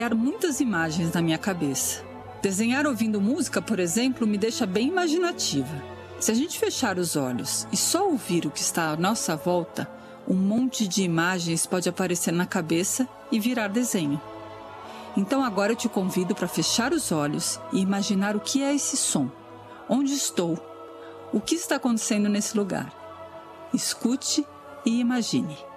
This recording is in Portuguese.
criar muitas imagens na minha cabeça. Desenhar ouvindo música, por exemplo, me deixa bem imaginativa. Se a gente fechar os olhos e só ouvir o que está à nossa volta, um monte de imagens pode aparecer na cabeça e virar desenho. Então agora eu te convido para fechar os olhos e imaginar o que é esse som. Onde estou? O que está acontecendo nesse lugar? Escute e imagine.